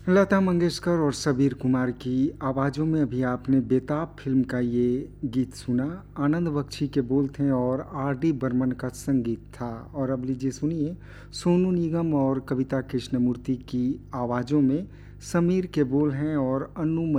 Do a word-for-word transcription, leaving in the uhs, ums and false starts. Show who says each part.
Speaker 1: लता मंगेशकर और सबीर कुमार की आवाज़ों में अभी आपने बेताब फिल्म का ये गीत सुना। आनंद बख्शी के बोल थे और आर डी बर्मन का संगीत था। और अब लीजिए सुनिए सोनू निगम और कविता कृष्णमूर्ति की आवाज़ों में। समीर के बोल हैं और अन्नू